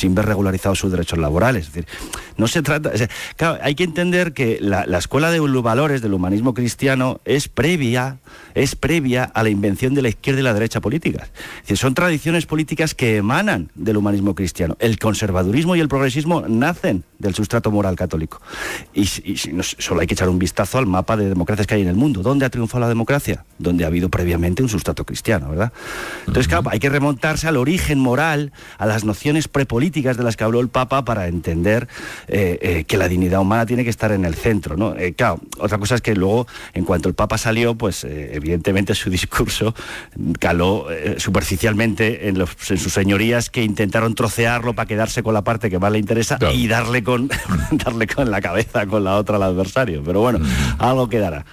sin ver regularizados sus derechos laborales. Es decir, no se trata... O sea, claro, hay que entender que la escuela de los valores del humanismo cristiano es previa a la invención de la izquierda y la derecha políticas. Es decir, son tradiciones políticas que emanan del humanismo cristiano. El conservadurismo y el progresismo nacen del sustrato moral católico. Y solo hay que echar un vistazo al mapa de democracias que hay en el mundo. ¿Dónde ha triunfado la democracia? Donde ha habido previamente un sustrato cristiano, ¿verdad? Entonces, claro, hay que remontarse al origen moral, a las nociones prepolíticas de las que habló el Papa para entender que la dignidad humana tiene que estar en el centro, ¿no? Claro, otra cosa es que luego, en cuanto el Papa salió, pues evidentemente su discurso caló superficialmente en sus señorías, que intentaron trocearlo para quedarse con la parte que más le interesa, claro, y darle con la cabeza con la otra al adversario. Pero bueno, algo quedará.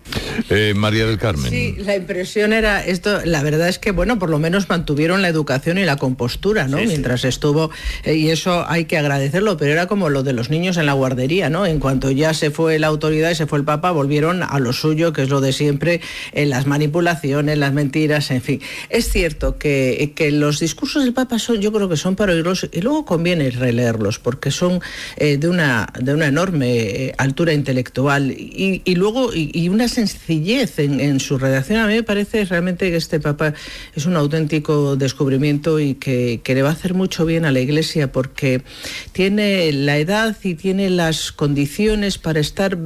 María del Carmen. Sí, la impresión era esto. La verdad es que, bueno, por lo menos mantuvieron la educación y la compostura, ¿no? Sí, mientras estuvo, y eso hay que agradecerlo, pero era como lo de los niños en la guardería, ¿no? En cuanto ya se fue la autoridad y se fue el Papa, volvieron a lo suyo, que es lo de siempre, las manipulaciones, las mentiras, en fin. Es cierto que los discursos del Papa yo creo que son para oírlos, y luego conviene releerlos, porque son de una enorme altura intelectual, y luego una sencillez en su redacción. A mí me parece realmente que este Papa es un auténtico descubrimiento y que le va a hacer mucho bien a la Iglesia, porque tiene la edad y tiene las condiciones para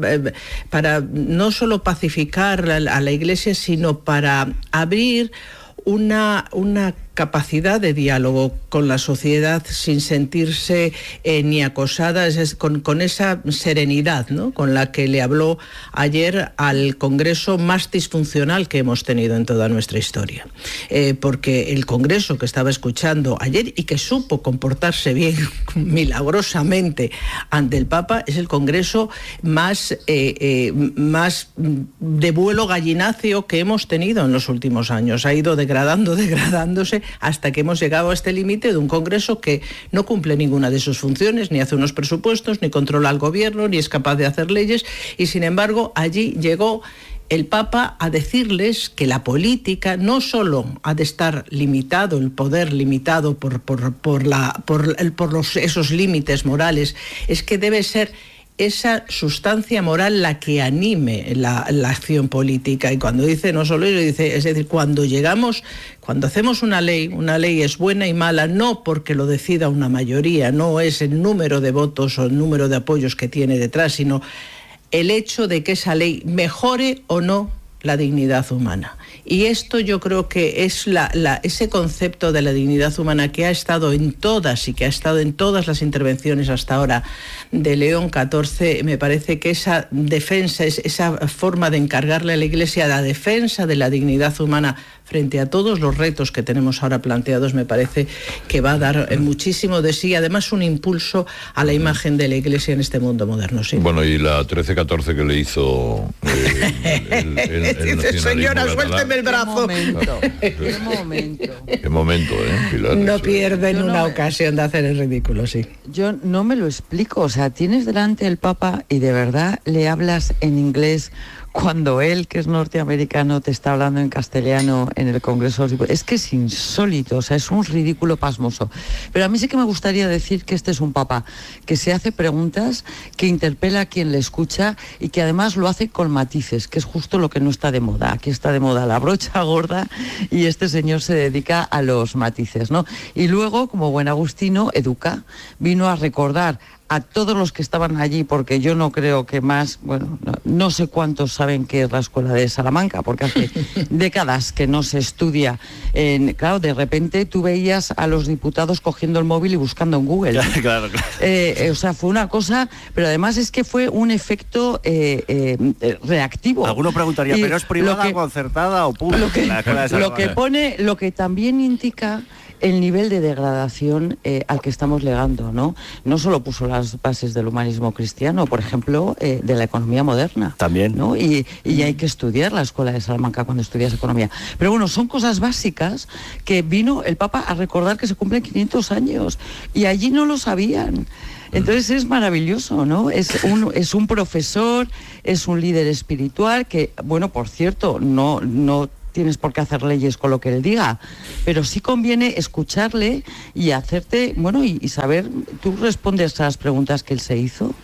para no solo pacificar a la Iglesia, sino para abrir una capacidad de diálogo con la sociedad sin sentirse ni acosada, con esa serenidad, ¿no?, con la que le habló ayer al Congreso más disfuncional que hemos tenido en toda nuestra historia. Porque el Congreso que estaba escuchando ayer y que supo comportarse bien, milagrosamente, ante el Papa, es el Congreso más de vuelo gallináceo que hemos tenido en los últimos años. Ha ido degradándose hasta que hemos llegado a este límite de un Congreso que no cumple ninguna de sus funciones, ni hace unos presupuestos, ni controla al gobierno, ni es capaz de hacer leyes, y sin embargo allí llegó el Papa a decirles que la política no solo ha de estar limitado, el poder limitado por esos límites morales, es que debe ser esa sustancia moral la que anime la acción política. Y cuando dice no solo eso, dice, es decir, cuando hacemos una ley es buena y mala no porque lo decida una mayoría, no es el número de votos o el número de apoyos que tiene detrás, sino el hecho de que esa ley mejore o no la dignidad humana. Y esto yo creo que es ese concepto de la dignidad humana que ha estado en todas las intervenciones hasta ahora de León XIV. Me parece que esa defensa, esa forma de encargarle a la Iglesia la defensa de la dignidad humana frente a todos los retos que tenemos ahora planteados, me parece que va a dar muchísimo de sí, además un impulso a la imagen de la Iglesia en este mundo moderno. Sí. Bueno, y la 13-14 que le hizo dice, señora, suélteme el brazo. Qué momento, Pilar. No pierden una ocasión de hacer el ridículo, sí. Yo no me lo explico, o sea, tienes delante el Papa y de verdad le hablas en inglés cuando él, que es norteamericano, te está hablando en castellano en el Congreso. Es que es insólito, o sea, es un ridículo pasmoso. Pero a mí sí que me gustaría decir que este es un Papa que se hace preguntas, que interpela a quien le escucha y que además lo hace con matices, que es justo lo que no está de moda. Aquí está de moda la brocha gorda y este señor se dedica a los matices, ¿no? Y luego, como buen agustino, educa, vino a recordar a todos los que estaban allí, porque yo no creo que más, bueno, no sé cuántos saben qué es la Escuela de Salamanca, porque hace décadas que no se estudia. Claro, de repente tú veías a los diputados cogiendo el móvil y buscando en Google. Claro. O sea, fue una cosa, pero además es que fue un efecto reactivo. Alguno preguntaría, ¿pero es privada, concertada o pública? Lo que también indica el nivel de degradación al que estamos llegando, ¿no? No solo puso las bases del humanismo cristiano, por ejemplo, de la economía moderna. También. ¿No? Y hay que estudiar la Escuela de Salamanca cuando estudias economía. Pero bueno, son cosas básicas que vino el Papa a recordar que se cumplen 500 años y allí no lo sabían. Entonces es maravilloso, ¿no? Es un profesor, es un líder espiritual que, bueno, por cierto, no tienes por qué hacer leyes con lo que él diga, pero sí conviene escucharle y hacerte, bueno, y saber, ¿tú respondes a las preguntas que él se hizo?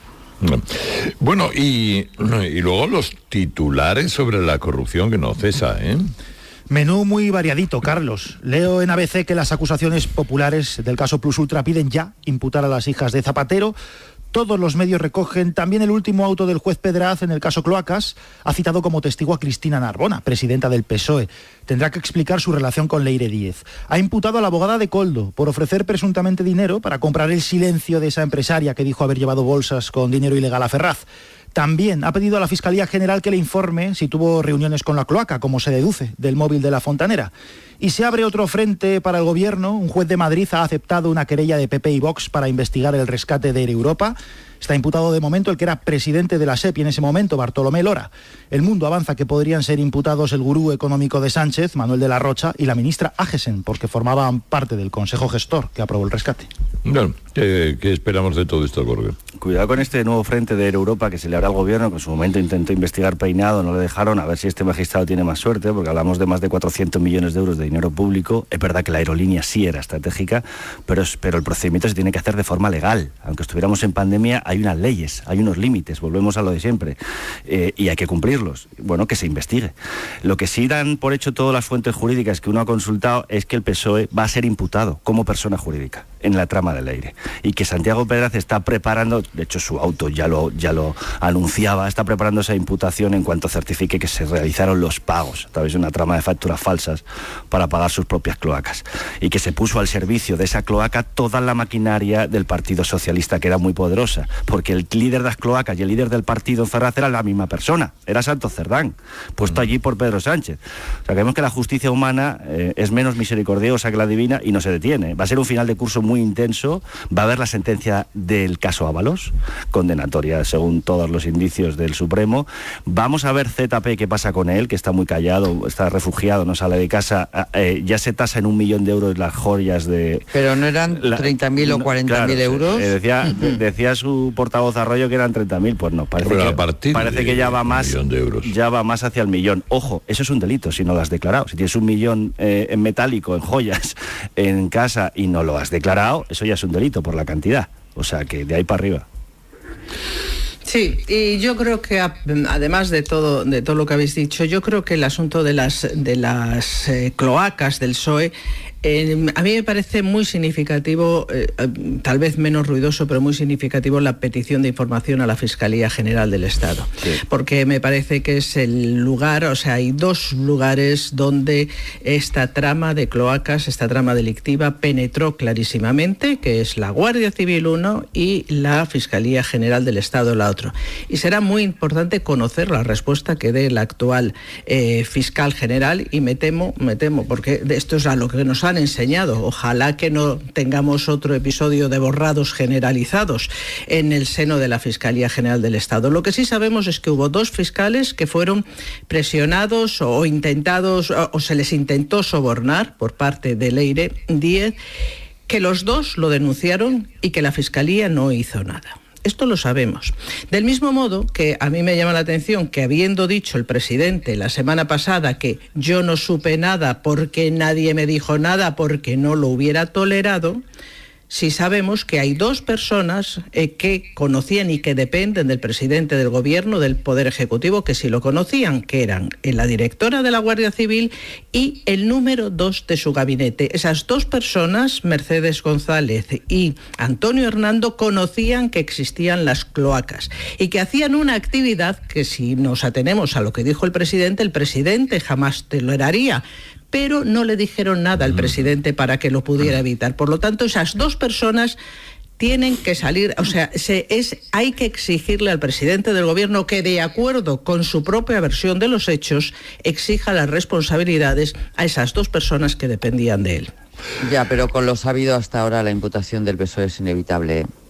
Bueno, y luego los titulares sobre la corrupción que no cesa, ¿eh? Menú muy variadito, Carlos. Leo en ABC que las acusaciones populares del caso Plus Ultra piden ya imputar a las hijas de Zapatero. Todos los medios recogen también el último auto del juez Pedraz en el caso Cloacas. Ha citado como testigo a Cristina Narbona, presidenta del PSOE. Tendrá que explicar su relación con Leire Díez. Ha imputado a la abogada de Koldo por ofrecer presuntamente dinero para comprar el silencio de esa empresaria que dijo haber llevado bolsas con dinero ilegal a Ferraz. También ha pedido a la Fiscalía General que le informe si tuvo reuniones con la cloaca, como se deduce del móvil de la fontanera. Y se abre otro frente para el Gobierno. Un juez de Madrid ha aceptado una querella de PP y Vox para investigar el rescate de Air Europa. Está imputado de momento el que era presidente de la SEPI en ese momento, Bartolomé Lora. El Mundo avanza que podrían ser imputados el gurú económico de Sánchez, Manuel de la Rocha, y la ministra Ágesen, porque formaban parte del Consejo Gestor que aprobó el rescate. Bueno, ¿qué esperamos de todo esto, Jorge? Cuidado con este nuevo frente de Air Europa que se le abre al Gobierno, que en su momento intentó investigar Peinado, no le dejaron, a ver si este magistrado tiene más suerte, porque hablamos de más de 400 millones de euros de dinero público. Es verdad que la aerolínea sí era estratégica, pero el procedimiento se tiene que hacer de forma legal. Aunque estuviéramos en pandemia, hay unas leyes, hay unos límites, volvemos a lo de siempre, y hay que cumplirlos. Bueno, que se investigue. Lo que sí dan por hecho todas las fuentes jurídicas que uno ha consultado es que el PSOE va a ser imputado como persona jurídica en la trama del Leire, y que Santiago Pedraz está preparando, de hecho su auto ya lo anunciaba, está preparando esa imputación en cuanto certifique que se realizaron los pagos a través de una trama de facturas falsas para pagar sus propias cloacas, y que se puso al servicio de esa cloaca toda la maquinaria del Partido Socialista, que era muy poderosa, porque el líder de las cloacas y el líder del partido en Ferraz era la misma persona, era Santos Cerdán, puesto allí por Pedro Sánchez. O sea, creemos que la justicia humana es menos misericordiosa que la divina y no se detiene. Va a ser un final de curso muy intenso. Va a haber la sentencia del caso Ábalos, condenatoria según todos los indicios del Supremo. Vamos a ver ZP qué pasa con él, que está muy callado, está refugiado, no sale de casa. Ya se tasa en 1 millón de euros las joyas de... Pero no eran 30.000 o 40.000 euros. Decía su portavoz Arroyo que eran 30.000, pues no, parece que ya va más, ya va más hacia el millón. Ojo, eso es un delito si no lo has declarado. Si tienes 1 millón en metálico, en joyas, en casa y no lo has declarado, eso ya es un delito por la cantidad. O sea que de ahí para arriba. Sí, y yo creo que además de todo lo que habéis dicho, yo creo que el asunto de las cloacas del PSOE, a mí me parece muy significativo, tal vez menos ruidoso, pero muy significativo la petición de información a la Fiscalía General del Estado. Sí. Porque me parece que es el lugar, o sea, hay 2 lugares donde esta trama de cloacas, esta trama delictiva penetró clarísimamente, que es la Guardia Civil 1 y la Fiscalía General del Estado la otra. Y será muy importante conocer la respuesta que dé el actual fiscal general, y me temo, porque esto es a lo que nos han enseñado. Ojalá que no tengamos otro episodio de borrados generalizados en el seno de la Fiscalía General del Estado. Lo que sí sabemos es que hubo 2 fiscales que fueron presionados o intentados, o se les intentó sobornar por parte de Leire Díez, que los 2 lo denunciaron y que la Fiscalía no hizo nada. Esto lo sabemos. Del mismo modo que a mí me llama la atención que, habiendo dicho el presidente la semana pasada que yo no supe nada porque nadie me dijo nada porque no lo hubiera tolerado, sí sabemos que hay 2 personas que conocían y que dependen del presidente del Gobierno, del Poder Ejecutivo, que sí lo conocían, que eran la directora de la Guardia Civil y el número 2 de su gabinete. Esas 2 personas, Mercedes González y Antonio Hernando, conocían que existían las cloacas y que hacían una actividad que, si nos atenemos a lo que dijo el presidente jamás toleraría, pero no le dijeron nada al presidente para que lo pudiera evitar. Por lo tanto, esas 2 personas tienen que salir, o sea, hay que exigirle al presidente del Gobierno que, de acuerdo con su propia versión de los hechos, exija las responsabilidades a esas 2 personas que dependían de él. Ya, pero con lo sabido hasta ahora, la imputación del PSOE es inevitable.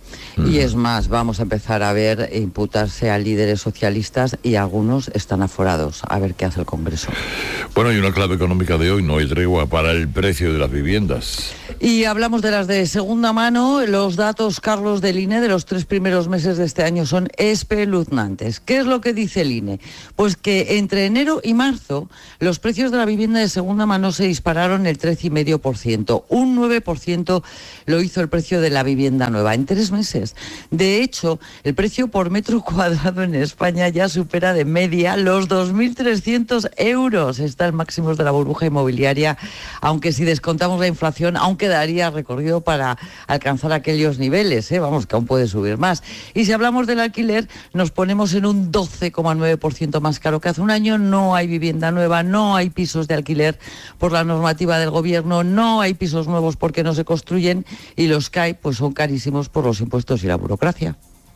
Y es más, vamos a empezar a ver imputarse a líderes socialistas y algunos están aforados. A ver qué hace el Congreso. Bueno, y una clave económica de hoy: no hay tregua para el precio de las viviendas. Y hablamos de las de segunda mano. Los datos, Carlos, del INE de los 3 primeros meses de este año son espeluznantes. ¿Qué es lo que dice el INE? Pues que entre enero y marzo los precios de la vivienda de segunda mano se dispararon el 13,5%. Un 9% lo hizo el precio de la vivienda nueva en 3 meses. De hecho, el precio por metro cuadrado en España ya supera de media los 2.300 euros. Está el máximo de la burbuja inmobiliaria, aunque si descontamos la inflación, aún quedaría recorrido para alcanzar aquellos niveles, vamos, que aún puede subir más. Y si hablamos del alquiler, nos ponemos en un 12,9% más caro que hace un año. No hay vivienda nueva, no hay pisos de alquiler por la normativa del gobierno, no hay pisos nuevos porque no se construyen, y los que hay pues son carísimos por los impuestos y la burocracia.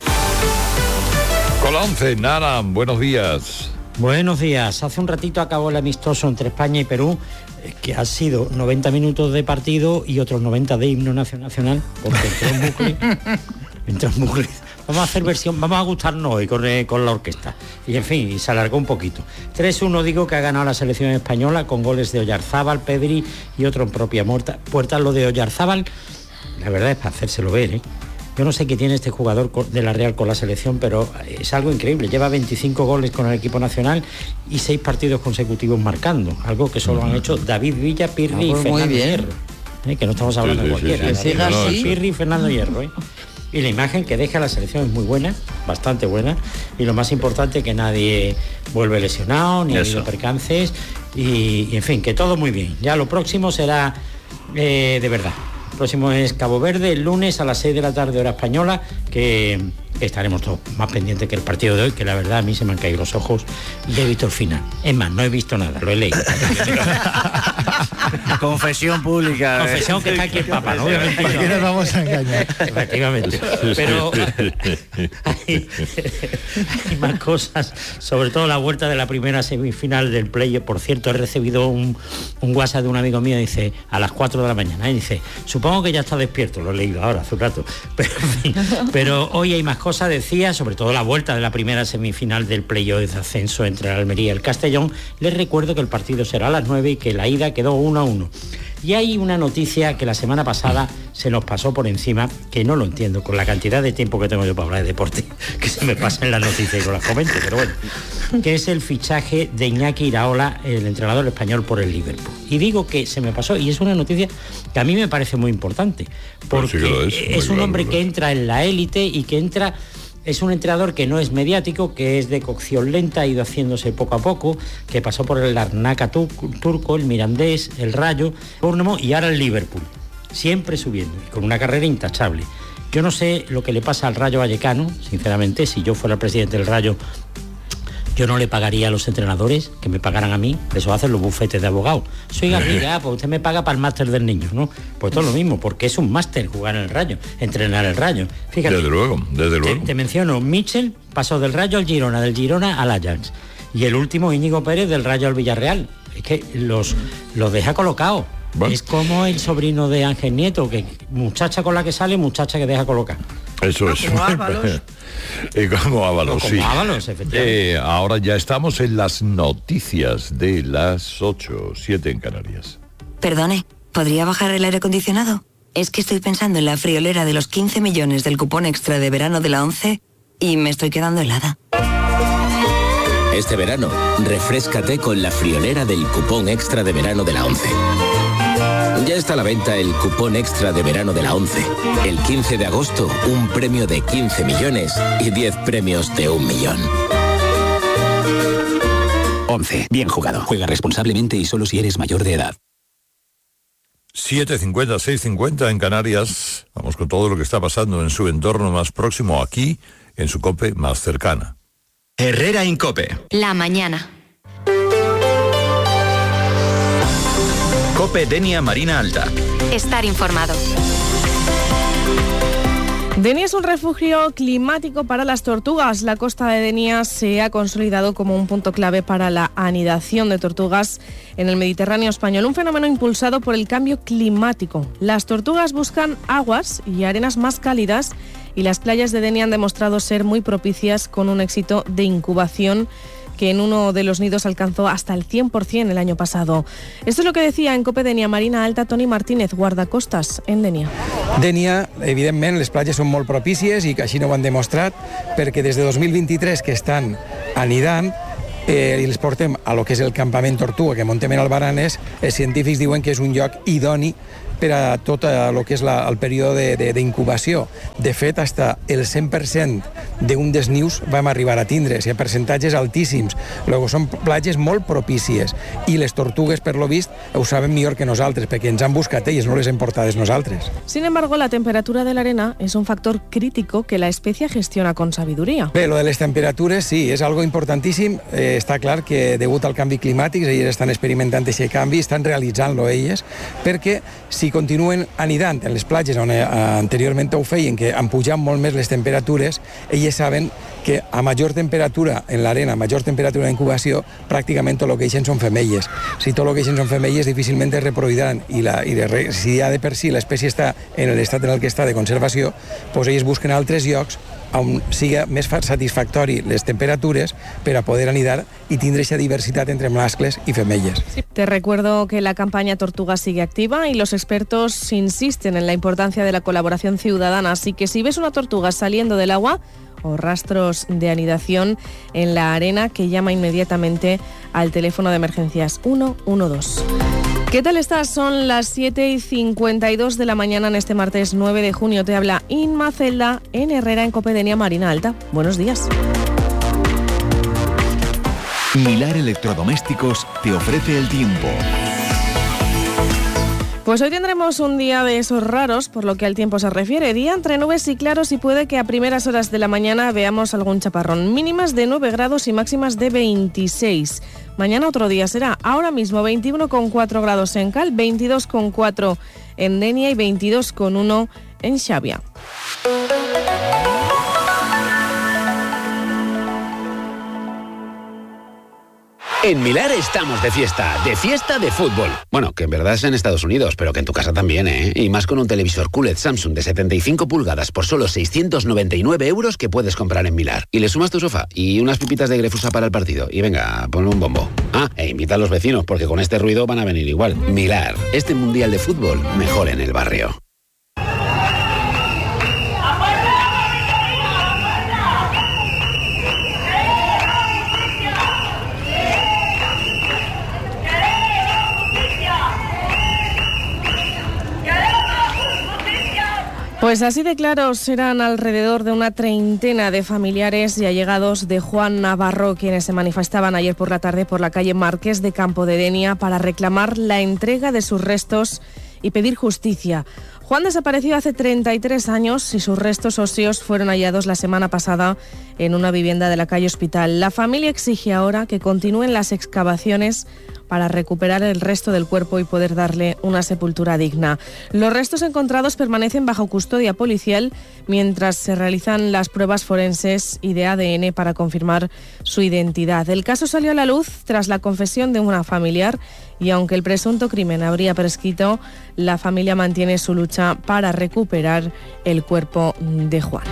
Con la 11, Nara, buenos días. Buenos días. Hace un ratito acabó el amistoso entre España y Perú, que ha sido 90 minutos de partido y otros 90 de himno nacional, porque entró en bucle. Vamos a hacer versión, vamos a gustarnos hoy con la orquesta. Y en fin, y se alargó un poquito. 3-1 digo que ha ganado la selección española con goles de Oyarzábal, Pedri y otro en propia puerta. Lo de Oyarzábal, la verdad es para hacérselo ver, Yo no sé qué tiene este jugador de la Real con la selección, pero es algo increíble. Lleva 25 goles con el equipo nacional y 6 partidos consecutivos marcando. Algo que solo han hecho David Villa, Pirri y Fernando Hierro. Que no estamos hablando de cualquiera. Que siga así. Pirri y Fernando Hierro. Y la imagen que deja la selección es muy buena, bastante buena. Y lo más importante, que nadie vuelve lesionado, ni ha habido percances. Y en fin, que todo muy bien. Ya lo próximo será de verdad. El próximo es Cabo Verde, el lunes a las 6 de la tarde, hora española, que estaremos todos más pendientes que el partido de hoy, que la verdad a mí se me han caído los ojos y he visto el final. Es más, no he visto nada, lo he leído. Confesión pública. Confesión que está aquí el Papa, ¿no? Obviamente. ¿Por qué nos vamos a engañar? Efectivamente. Pero hay más cosas, sobre todo la vuelta de la primera semifinal del play. Por cierto, he recibido un WhatsApp de un amigo mío, dice, a las 4 de la mañana, y dice, supongo que ya está despierto, lo he leído ahora, hace un rato. Pero, en fin, pero hoy hay más cosas, decía, sobre todo la vuelta de la primera semifinal del playoff de ascenso entre el Almería y el Castellón. Les recuerdo que el partido será a las 9 y que la ida quedó 1-1. Y hay una noticia que la semana pasada se nos pasó por encima, que no lo entiendo, con la cantidad de tiempo que tengo yo para hablar de deporte, que se me pasa en las noticias y no las comento, pero bueno, que es el fichaje de Iñaki Iraola, el entrenador español, por el Liverpool. Y digo que se me pasó, y es una noticia que a mí me parece muy importante, porque sí es un hombre que entra en la élite y que entra... Es un entrenador que no es mediático, que es de cocción lenta, ha ido haciéndose poco a poco, que pasó por el Larnaca turco, el Mirandés, el Rayo, Bournemouth y ahora el Liverpool. Siempre subiendo, y con una carrera intachable. Yo no sé lo que le pasa al Rayo Vallecano, sinceramente. Si yo fuera el presidente del Rayo, yo no le pagaría a los entrenadores que me pagaran a mí. Eso hacen los bufetes de abogados. Soy amiga, pues usted me paga para el máster del niño, ¿no? Pues todo lo mismo, porque es un máster jugar en el Rayo, entrenar el Rayo. Fíjate, desde luego. Te menciono, Mitchell pasó del Rayo al Girona, del Girona al Ajax. Y el último, Íñigo Pérez, del Rayo al Villarreal. Es que los deja colocados. Bueno. Es como el sobrino de Ángel Nieto, que muchacha con la que sale, muchacha que deja colocar. Eso es. Como Ábalos. Como Ábalos, sí. Como Ábalos, efectivamente. Ahora ya estamos en las noticias de las 8:07 en Canarias. Perdone, ¿podría bajar el aire acondicionado? Es que estoy pensando en la friolera de los 15 millones del cupón extra de verano de la 11 y me estoy quedando helada. Este verano, refréscate con la friolera del cupón extra de verano de la 11. Ya está a la venta el cupón extra de verano de la 11. El 15 de agosto, un premio de 15 millones y 10 premios de 1 millón. 11. Bien jugado. Juega responsablemente y solo si eres mayor de edad. 7:50, 6:50 en Canarias. Vamos con todo lo que está pasando en su entorno más próximo, aquí, en su COPE más cercana. Herrera en COPE. La mañana. COPE Denia Marina Alta. Estar informado. Denia es un refugio climático para las tortugas. La costa de Denia se ha consolidado como un punto clave para la anidación de tortugas en el Mediterráneo español, un fenómeno impulsado por el cambio climático. Las tortugas buscan aguas y arenas más cálidas y las playas de Denia han demostrado ser muy propicias, con un éxito de incubación que en uno de los nidos alcanzó hasta el 100% el año pasado. Esto es lo que decía en COPE Denia Marina Alta Toni Martínez, guardacostas en Denia. Denia, evidentment, les platges són molt propícies i que així no ho han demostrat, perquè des de 2023 que estan anidant i els portem a lo que és el campament Tortuga que montem en Albaranes, els científics diuen que és un lloc idoni per a tot el que és el període d'incubació. De fet, hasta el 100% d'un dels nius vam arribar a tindre, o sigui, percentatges altíssims. Luego, són platges molt propícies i les tortugues, per lo vist, ho saben millor que nosaltres, perquè ens han buscat ells, no les hem portades nosaltres. Sin embargo, la temperatura de la arena es un factor crítico que la especie gestiona con sabiduría. Bé, lo de les temperatures, sí, és algo importantíssim. Està clar que, degut al canvi climàtic, ells estan experimentant aquest canvi, estan realitzant-lo elles, perquè si continuen anidant en les platges on anteriorment ho feien, que han pujat molt més les temperatures, elles saben que a major temperatura en l'arena, a major temperatura d'incubació, pràcticament tot el que eixen són femelles. Si tot el que eixen són femelles, difícilment es reproduiran. Si ja de per si l'espècie està en l'estat en el que està de conservació, doncs ells busquen altres llocs on siga més satisfactori les temperatures per a poder anidar y tindre esa diversidad entre mascles y femelles. Te recuerdo que la campaña Tortuga sigue activa y los expertos insisten en la importancia de la colaboración ciudadana, así que si ves una tortuga saliendo del agua o rastros de anidación en la arena, que llama inmediatamente al teléfono de emergencias 112. ¿Qué tal estás? Son las 7:52 de la mañana en este martes 9 de junio. Te habla Inma Celda en Herrera, en COPE Denia Marina Alta. Buenos días. Milar Electrodomésticos te ofrece el tiempo. Pues hoy tendremos un día de esos raros, por lo que al tiempo se refiere. Día entre nubes y claros, y puede que a primeras horas de la mañana veamos algún chaparrón. Mínimas de 9 grados y máximas de 26. Mañana otro día será. Ahora mismo 21,4 grados en Cal, 22,4 en Denia y 22,1 en Xavia. En Milar estamos de fiesta de fútbol. Bueno, que en verdad es en Estados Unidos, pero que en tu casa también, ¿eh? Y más con un televisor QLED Samsung de 75 pulgadas por solo 699 euros que puedes comprar en Milar. Y le sumas tu sofá y unas pipitas de Grefusa para el partido. Y venga, ponle un bombo. Ah, e invita a los vecinos, porque con este ruido van a venir igual. Milar, este mundial de fútbol mejor en el barrio. Pues así de claros eran alrededor de una treintena de familiares y allegados de Juan Navarro quienes se manifestaban ayer por la tarde por la calle Marqués de Campo de Denia para reclamar la entrega de sus restos y pedir justicia. Juan desapareció hace 33 años y sus restos óseos fueron hallados la semana pasada en una vivienda de la calle Hospital. La familia exige ahora que continúen las excavaciones para recuperar el resto del cuerpo y poder darle una sepultura digna. Los restos encontrados permanecen bajo custodia policial mientras se realizan las pruebas forenses y de ADN para confirmar su identidad. El caso salió a la luz tras la confesión de una familiar y aunque el presunto crimen habría prescrito, la familia mantiene su lucha para recuperar el cuerpo de Juan.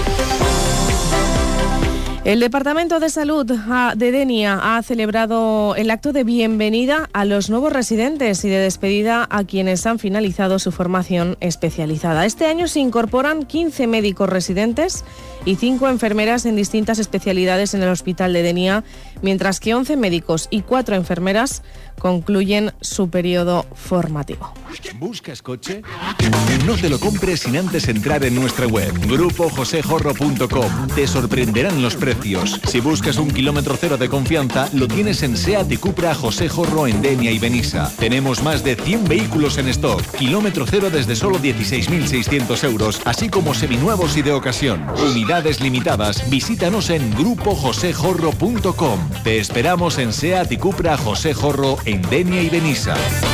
El Departamento de Salud de Denia ha celebrado el acto de bienvenida a los nuevos residentes y de despedida a quienes han finalizado su formación especializada. Este año se incorporan 15 médicos residentes y 5 enfermeras en distintas especialidades en el Hospital de Denia, mientras que 11 médicos y 4 enfermeras concluyen su periodo formativo. ¿Buscas coche? No te lo compres sin antes entrar en nuestra web, grupojosejorro.com. Te sorprenderán los precios. Si buscas un kilómetro cero de confianza, lo tienes en SEAT y Cupra José Jorro en Denia y Benissa. Tenemos más de 100 vehículos en stock, kilómetro cero desde solo 16.600 euros, así como seminuevos y de ocasión. Unidades limitadas. Visítanos en grupojosejorro.com. Te esperamos en SEAT y Cupra José Jorro en Denia y Benissa.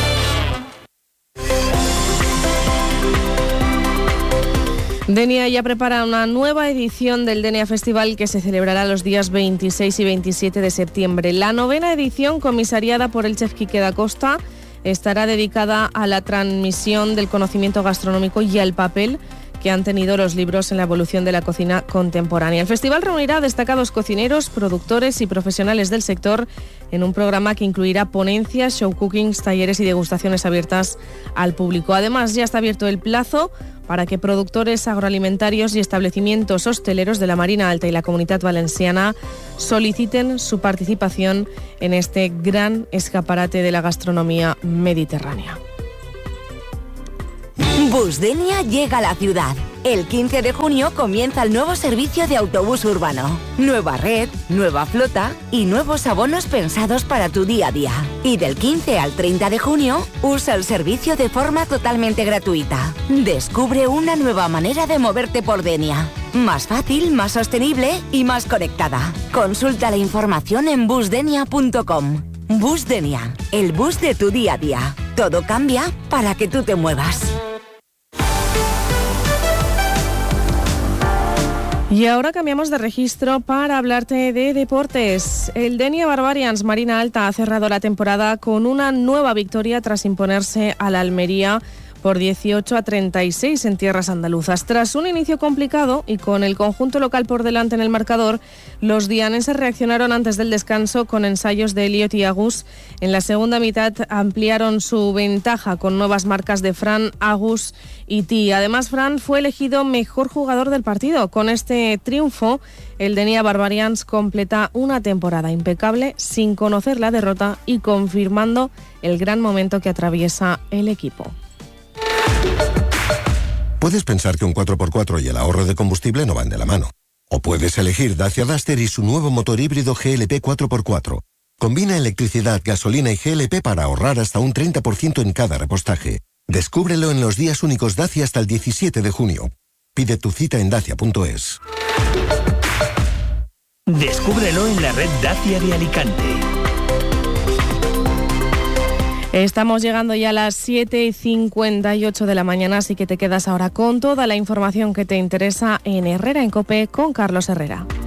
Denia ya prepara una nueva edición del Denia Festival que se celebrará los días 26 y 27 de septiembre. La 9ª edición, comisariada por el chef Quique da Costa, estará dedicada a la transmisión del conocimiento gastronómico y al papel que han tenido los libros en la evolución de la cocina contemporánea. El festival reunirá a destacados cocineros, productores y profesionales del sector en un programa que incluirá ponencias, show cookings, talleres y degustaciones abiertas al público. Además, ya está abierto el plazo para que productores agroalimentarios y establecimientos hosteleros de la Marina Alta y la Comunitat Valenciana soliciten su participación en este gran escaparate de la gastronomía mediterránea. Busdenia llega a la ciudad. El 15 de junio comienza el nuevo servicio de autobús urbano. Nueva red, nueva flota y nuevos abonos pensados para tu día a día. Y del 15 al 30 de junio, usa el servicio de forma totalmente gratuita. Descubre una nueva manera de moverte por Denia. Más fácil, más sostenible y más conectada. Consulta la información en busdenia.com. Busdenia, el bus de tu día a día. Todo cambia para que tú te muevas. Y ahora cambiamos de registro para hablarte de deportes. El Denia Barbarians Marina Alta ha cerrado la temporada con una nueva victoria tras imponerse a la Almería por 18-36 en tierras andaluzas. Tras un inicio complicado y con el conjunto local por delante en el marcador, los dianeses reaccionaron antes del descanso con ensayos de Elliot y Agus. En la segunda mitad ampliaron su ventaja con nuevas marcas de Fran, Agus y Ti. Además, Fran fue elegido mejor jugador del partido. Con este triunfo, el Denia Barbarians completa una temporada impecable sin conocer la derrota y confirmando el gran momento que atraviesa el equipo. Puedes pensar que un 4x4 y el ahorro de combustible no van de la mano. O puedes elegir Dacia Duster y su nuevo motor híbrido GLP 4x4. Combina electricidad, gasolina y GLP para ahorrar hasta un 30% en cada repostaje. Descúbrelo en los días únicos Dacia hasta el 17 de junio. Pide tu cita en dacia.es. Descúbrelo en la red Dacia de Alicante. Estamos llegando ya a las 7:58 de la mañana, así que te quedas ahora con toda la información que te interesa en Herrera en COPE con Carlos Herrera.